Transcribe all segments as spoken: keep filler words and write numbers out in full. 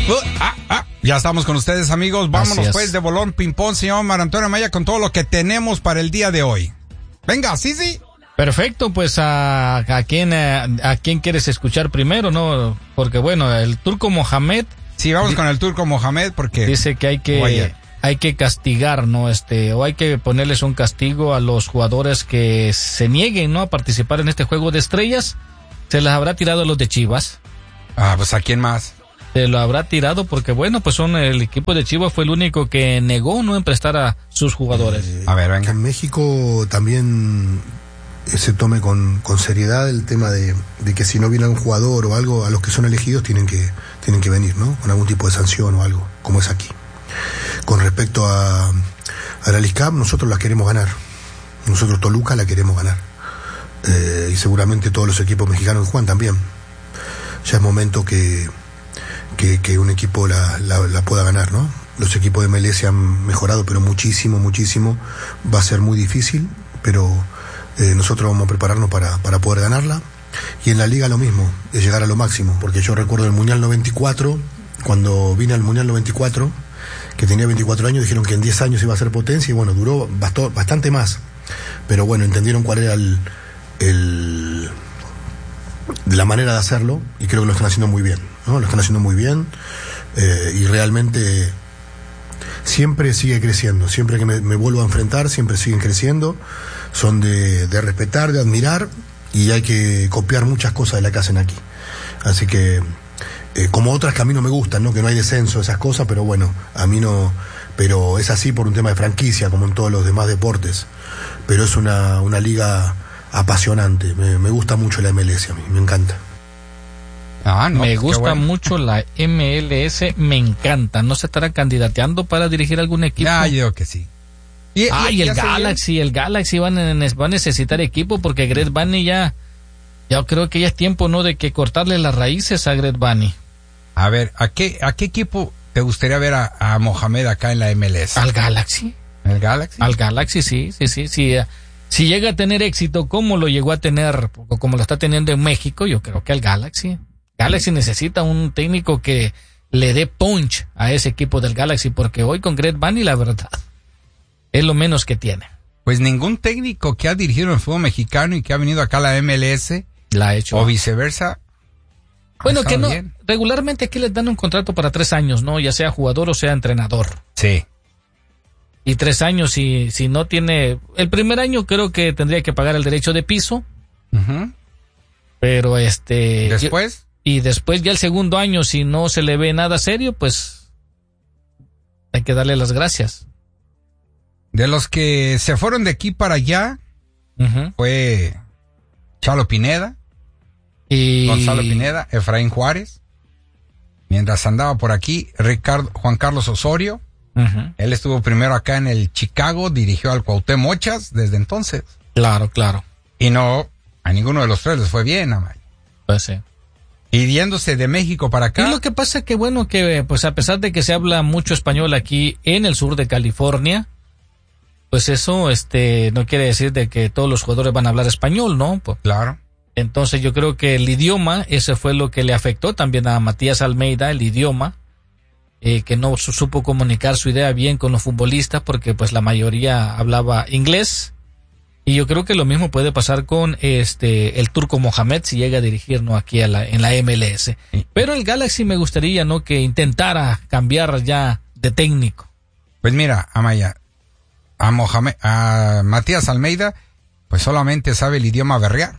Uh, ah, ah, ya estamos con ustedes, amigos. Vámonos pues de bolón ping-pong, señor Mar Antonio Amaya, con todo lo que tenemos para el día de hoy. Venga, sí, sí. Perfecto, pues a, a quién a, a quién quieres escuchar primero, ¿no? Porque bueno, el Turco Mohamed. Sí, vamos di- con el Turco Mohamed porque dice que hay que Oye. hay que castigar, ¿no? Este, o hay que ponerles un castigo a los jugadores que se nieguen, ¿no? A participar en este juego de estrellas. Se les habrá tirado a los de Chivas. Ah, pues ¿a quién más? Se lo habrá tirado porque, bueno, pues son el equipo de Chivas fue el único que negó no en prestar a sus jugadores. Eh, a ver, venga. Que en México también se tome con, con seriedad el tema de, de que si no viene un jugador o algo, a los que son elegidos tienen que, tienen que venir, ¿no? Con algún tipo de sanción o algo, como es aquí. Con respecto a, a la LISCAP, nosotros la queremos ganar. Nosotros Toluca la queremos ganar. Eh, y seguramente todos los equipos mexicanos que juegan también. Ya es momento que Que, que un equipo la, la, la pueda ganar, ¿no? Los equipos de M L S han mejorado, pero muchísimo, muchísimo. Va a ser muy difícil, pero eh, nosotros vamos a prepararnos para, para poder ganarla. Y en la liga lo mismo, es llegar a lo máximo, porque yo recuerdo el Mundial noventa y cuatro, cuando vine al Mundial noventa y cuatro, que tenía veinticuatro años, dijeron que en diez años iba a ser potencia, y bueno, duró bastó, bastante más. Pero bueno, entendieron cuál era el, el de la manera de hacerlo, y creo que lo están haciendo muy bien, ¿no? Lo están haciendo muy bien, eh, y realmente siempre sigue creciendo, siempre que me, me vuelvo a enfrentar, siempre siguen creciendo, son de, de respetar, de admirar, y hay que copiar muchas cosas de la que hacen aquí. Así que, eh, como otras que a mí no me gustan, ¿no? Que no hay descenso, esas cosas, pero bueno, a mí no, pero es así por un tema de franquicia, como en todos los demás deportes, pero es una, una liga apasionante, me, me gusta mucho la M L S a mí, me encanta. Ah, no, me gusta bueno. mucho la M L S, me encanta. ¿No se estará candidateando para dirigir algún equipo? Ah, yo creo que sí. Y, ah, y, y el Galaxy, el Galaxy va a, va a necesitar equipo porque Greg Vanney ya, ya creo que ya es tiempo, ¿no? De que cortarle las raíces a Greg Vanney. A ver, ¿a qué, a qué equipo te gustaría ver a, a Mohamed acá en la M L S? Al Galaxy. ¿Al Galaxy? Al Galaxy, sí, sí, sí, sí. Si llega a tener éxito como lo llegó a tener, o como lo está teniendo en México, yo creo que al Galaxy. Galaxy necesita un técnico que le dé punch a ese equipo del Galaxy, porque hoy con Greg Vanney, la verdad, es lo menos que tiene. Pues ningún técnico que ha dirigido el fútbol mexicano y que ha venido acá a la M L S, la ha hecho. O viceversa. Bueno, que no, bien. Regularmente aquí les dan un contrato para tres años, ¿no? Ya sea jugador o sea entrenador. Sí. Y tres años, si, si no tiene... El primer año creo que tendría que pagar el derecho de piso. Uh-huh. Pero este... ¿Después? Y después ya el segundo año, si no se le ve nada serio, pues hay que darle las gracias. De los que se fueron de aquí para allá, uh-huh. fue Chalo Pineda, y... Gonzalo Pineda, Efraín Juárez. Mientras andaba por aquí, Ricardo, Juan Carlos Osorio. Uh-huh. Él estuvo primero acá en el Chicago, dirigió al Cuauhtémoc Mochas desde entonces. Claro, claro. Y no, a ninguno de los tres les fue bien, Amaya. Pues sí. Y yéndose de México para acá. Y lo que pasa es que, bueno, que pues a pesar de que se habla mucho español aquí en el sur de California, pues eso este no quiere decir de que todos los jugadores van a hablar español, ¿no? Pues, claro. Entonces yo creo que el idioma, ese fue lo que le afectó también a Matías Almeida, el idioma, eh, que no supo comunicar su idea bien con los futbolistas porque pues la mayoría hablaba inglés. Y yo creo que lo mismo puede pasar con este el Turco Mohamed si llega a dirigir, ¿no? Aquí a la, en la M L S. Pero el Galaxy me gustaría, ¿no? Que intentara cambiar ya de técnico. Pues mira, Amaya, a Mohamed, a Matías Almeida, pues solamente sabe el idioma berrear.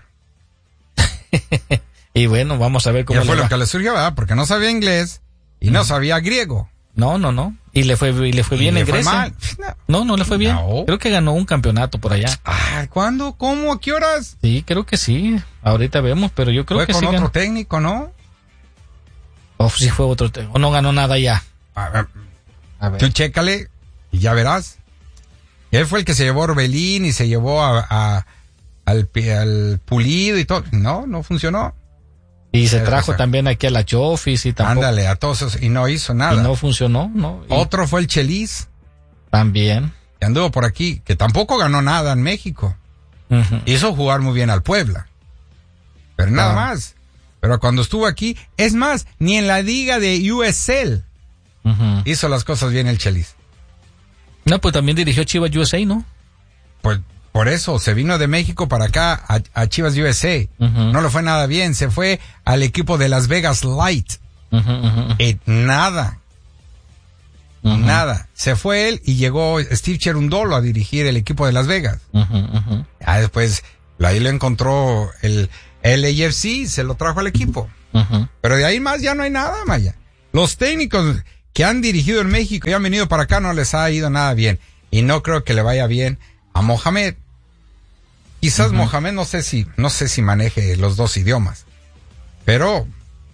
Y bueno, vamos a ver cómo ya le fue va. lo que le surgió, ¿verdad? Porque no sabía inglés y no, no sabía griego. No, no, no. Y le fue, y le fue bien le en fue Grecia. Mal. No, no le fue bien. No. Creo que ganó un campeonato por allá. Ah, ¿cuándo? ¿Cómo? ¿A qué horas? Sí, creo que sí. Ahorita vemos, pero yo creo fue que con sí. Otro ganó. técnico, ¿no? O sí fue otro técnico. O no ganó nada ya. A ver, a ver. Tú chécale y ya verás. Él fue el que se llevó a Orbelín y se llevó a, a al, al Pulido y todo. No, no funcionó. Y se trajo o sea, también aquí a la Chofis y tampoco. Ándale, a todos esos, y no hizo nada. Y no funcionó, ¿no? Y otro fue el Chelis. También. Que anduvo por aquí, que tampoco ganó nada en México. Uh-huh. Hizo jugar muy bien al Puebla. Pero nada ah. más. Pero cuando estuvo aquí, es más, ni en la liga de U S L uh-huh. hizo las cosas bien el Chelis. No, pues también dirigió Chivas U S A, ¿no? Pues por eso, se vino de México para acá a, a Chivas U S A. Uh-huh. No le fue nada bien, se fue al equipo de Las Vegas Light. Uh-huh, uh-huh. Eh, nada. Uh-huh. Nada. Se fue él y llegó Steve Cherundolo a dirigir el equipo de Las Vegas. Uh-huh, uh-huh. Ah, después, ahí lo encontró el L A F C, se lo trajo al equipo. Uh-huh. Pero de ahí más ya no hay nada, Maya. Los técnicos que han dirigido en México y han venido para acá no les ha ido nada bien. Y no creo que le vaya bien a Mohamed. Quizás uh-huh. Mohamed no sé si, no sé si maneje los dos idiomas. Pero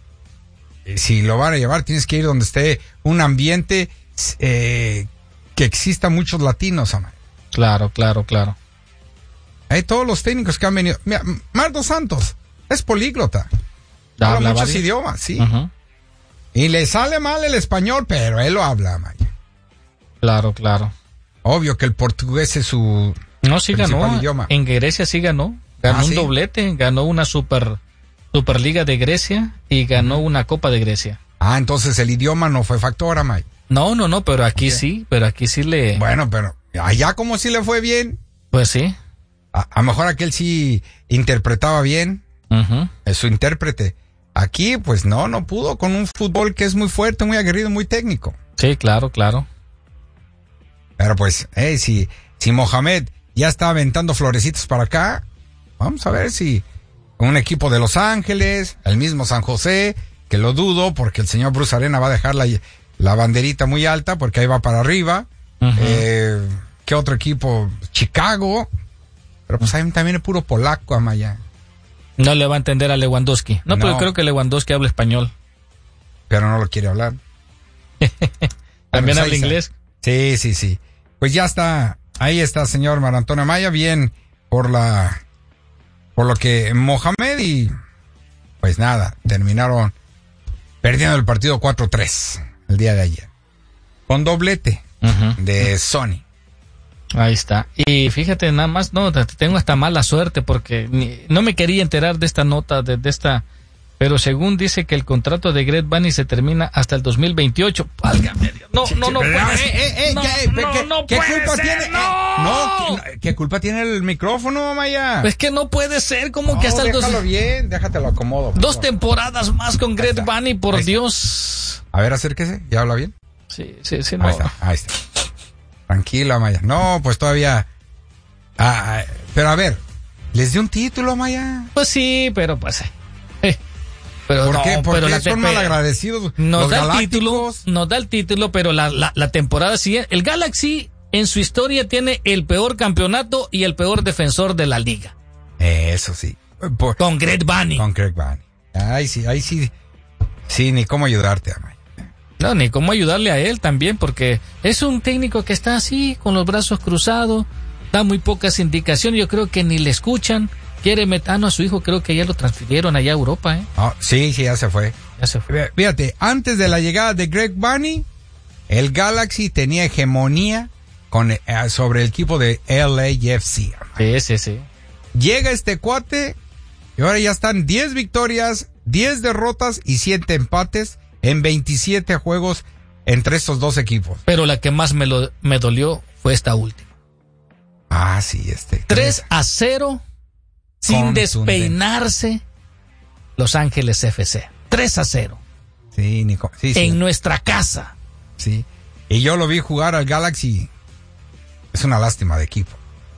si lo van a llevar, tienes que ir donde esté un ambiente eh, que exista muchos latinos, Amar. Claro, claro, claro. Hay todos los técnicos que han venido. Mira, Mardo Santos es políglota. Habla, habla muchos varios idiomas, sí. Uh-huh. Y le sale mal el español, pero él lo habla, Maya. Claro, claro. Obvio que el portugués es su no, sí ganó. Idioma. En Grecia sí ganó. Ganó ah, un ¿sí? doblete, ganó una super Superliga de Grecia y ganó una Copa de Grecia. Ah, entonces el idioma no fue factor, Amay. No, no, no, pero aquí okay. sí, pero aquí sí le... Bueno, pero allá como sí le fue bien. Pues sí. A, a lo mejor aquel sí interpretaba bien. Uh-huh. Es su intérprete. Aquí, pues no, no pudo con un fútbol que es muy fuerte, muy aguerrido, muy técnico. Sí, claro, claro. Pero pues, hey, si, si Mohamed ya está aventando florecitos para acá, vamos a ver si un equipo de Los Ángeles, el mismo San José, que lo dudo porque el señor Bruce Arena va a dejar la, la banderita muy alta porque ahí va para arriba. Uh-huh. Eh, ¿Qué otro equipo? Chicago. Pero pues ahí también es puro polaco, Amaya. No le va a entender a Lewandowski. No, no, pero creo que Lewandowski habla español. Pero no lo quiere hablar. ¿También habla inglés? Sí, sí, sí. Pues ya está, ahí está, señor Mar Antonio Amaya, bien por la, por lo que Mohamed y, pues nada, terminaron perdiendo el partido cuatro tres el día de ayer. Con doblete uh-huh. de Sony. Ahí está. Y fíjate, nada más, no, tengo hasta mala suerte porque ni, no me quería enterar de esta nota, de, de esta, pero según dice que el contrato de Greg Vanney se termina hasta el dos mil veintiocho. Válgame Dios. No, no, no puede ser. Eh, eh, no, ¿qué, no, ¿qué, no ¿qué puede culpa ser, tiene? No. No, ¿qué, ¿qué culpa tiene el micrófono, Maya? Es que no puede ser, como no, que hasta el déjalo dos... bien, déjatelo acomodo. Dos temporadas más con Greg Vanney, por Dios. A ver, acérquese, ¿ya habla bien? Sí, sí, sí, no. Ahí está, ahí está. Tranquila, Maya. No, pues todavía... Ah, pero a ver, ¿les dio un título, Maya? Pues sí, pero pues... Eh, pero ¿Por no, qué? Porque pero la son malagradecidos nos los da galácticos. El título, nos da el título, pero la, la, la temporada siguiente... El Galaxy en su historia tiene el peor campeonato y el peor defensor de la liga. Eso sí. Por, con Greg Vanney. Con Greg Vanney. Ay, sí, ahí sí. Sí, ni cómo ayudarte, Maya. No, ni cómo ayudarle a él también, porque es un técnico que está así, con los brazos cruzados, da muy pocas indicaciones, yo creo que ni le escuchan, quiere metano a su hijo, creo que ya lo transfirieron allá a Europa, ¿eh? Oh, sí, sí, ya se fue. Ya se fue. Fíjate, antes de la llegada de Greg Vanney, el Galaxy tenía hegemonía con, eh, sobre el equipo de L A F C. Sí, sí, sí. Llega este cuate y ahora ya están diez victorias, diez derrotas y siete empates en veintisiete juegos entre estos dos equipos. Pero la que más me, lo, me dolió fue esta última. Ah, sí, este. tres a cero sin despeinarse Los Ángeles F C. tres a cero. Sí, Nico. Sí, sí. En nuestra casa. Sí. Y yo lo vi jugar al Galaxy. Es una lástima de equipo.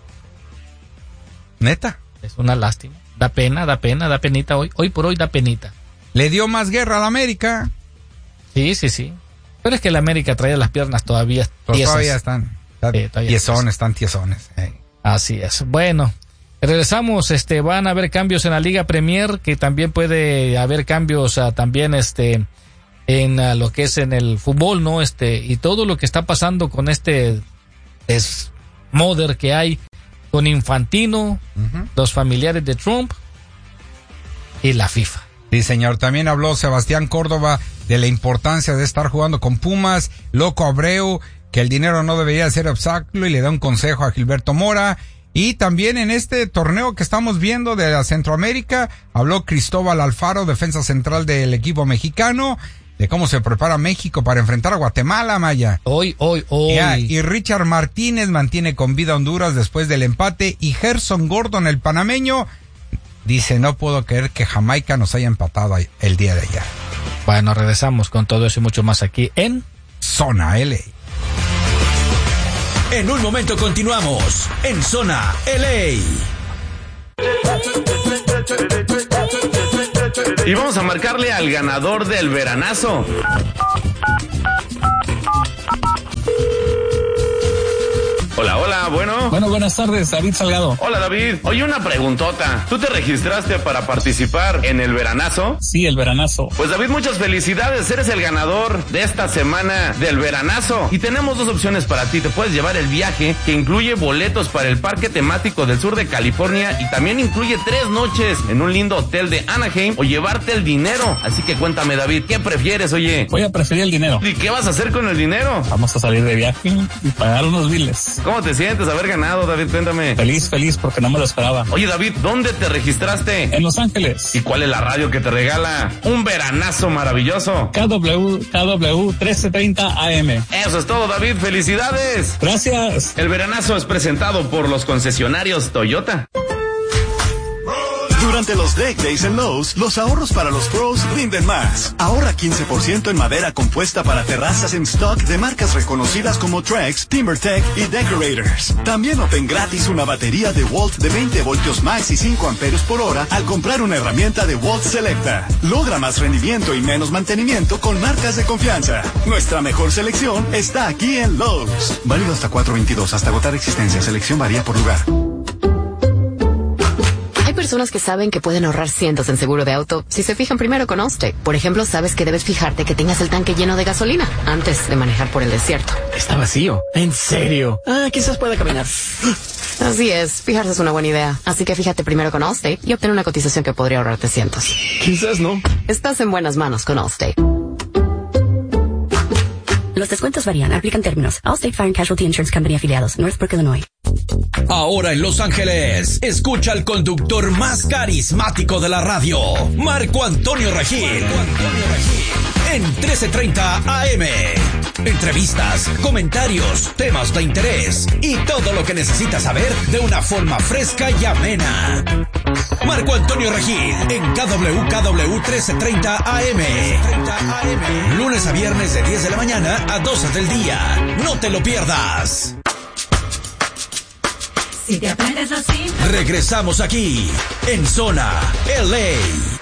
Neta. Es una lástima. Da pena, da pena, da penita hoy. Hoy por hoy da penita. Le dio más guerra a la América. Sí, sí, sí. Pero es que la América traía las piernas todavía tiesas. Todavía están. Sí, tiesones, están tiesones. Hey. Así es. Bueno, regresamos. Este, van a haber cambios en la Liga Premier, que también puede haber cambios uh, también este en uh, lo que es en el fútbol, ¿no? Este, y todo lo que está pasando con este desmoder que hay con Infantino, uh-huh. los familiares de Trump y la FIFA. Sí, señor. También habló Sebastián Córdoba de la importancia de estar jugando con Pumas, Loco Abreu, que el dinero no debería ser obstáculo y le da un consejo a Gilberto Mora. Y también en este torneo que estamos viendo de la Centroamérica, habló Cristóbal Alfaro, defensa central del equipo mexicano, de cómo se prepara México para enfrentar a Guatemala, Maya. Hoy, hoy, hoy. Yeah, y Richard Martínez mantiene con vida a Honduras después del empate. Y Gerson Gordon, el panameño, dice, no puedo creer que Jamaica nos haya empatado el día de ayer. Bueno, regresamos con todo eso y mucho más aquí en Zona L A. En un momento continuamos en Zona L A. Y vamos a marcarle al ganador del veranazo. Hola, hola, bueno. Bueno, buenas tardes, David Salgado. Hola, David. Oye, una preguntota. ¿Tú te registraste para participar en el veranazo? Sí, el veranazo. Pues, David, muchas felicidades. Eres el ganador de esta semana del veranazo. Y tenemos dos opciones para ti. Te puedes llevar el viaje, que incluye boletos para el parque temático del sur de California y también incluye tres noches en un lindo hotel de Anaheim, o llevarte el dinero. Así que cuéntame, David, ¿qué prefieres, oye? Voy a preferir el dinero. ¿Y qué vas a hacer con el dinero? Vamos a salir de viaje y pagar unos biles. ¿Cómo te sientes haber ganado, David? Cuéntame. Feliz, feliz, porque no me lo esperaba. Oye, David, ¿dónde te registraste? En Los Ángeles. ¿Y cuál es la radio que te regala un veranazo maravilloso? K W, K W trece treinta A M. Eso es todo, David. ¡Felicidades! Gracias. El veranazo es presentado por los concesionarios Toyota. Durante los Deck Days en Lowe's, los ahorros para los pros rinden más. Ahorra quince por ciento en madera compuesta para terrazas en stock de marcas reconocidas como Trex, TimberTech y Decorators. También obtén gratis una batería de Walt de veinte voltios max y cinco amperios por hora al comprar una herramienta de Walt Selecta. Logra más rendimiento y menos mantenimiento con marcas de confianza. Nuestra mejor selección está aquí en Lowe's. Válido hasta cuatro veintidós, hasta agotar existencia. Selección varía por lugar. Hay personas que saben que pueden ahorrar cientos en seguro de auto si se fijan primero con Allstate. Por ejemplo, sabes que debes fijarte que tengas el tanque lleno de gasolina antes de manejar por el desierto. Está vacío. ¿En serio? Ah, quizás pueda caminar. Así es, fijarse es una buena idea. Así que fíjate primero con Allstate y obtén una cotización que podría ahorrarte cientos. Quizás no. Estás en buenas manos con Allstate. Los descuentos varían, aplican términos. Allstate Fire and Casualty Insurance Company afiliados, Northbrook, Illinois. Ahora en Los Ángeles, escucha al conductor más carismático de la radio, Marco Antonio Regil. Marco Antonio Regil. En trece treinta A M. Entrevistas, comentarios, temas de interés y todo lo que necesitas saber de una forma fresca y amena. Marco Antonio Regil en K W K W trece treinta A M. Lunes a viernes de diez de la mañana a doce del día. No te lo pierdas. Si te aprendes los síntomas. Regresamos aquí en Zona L A.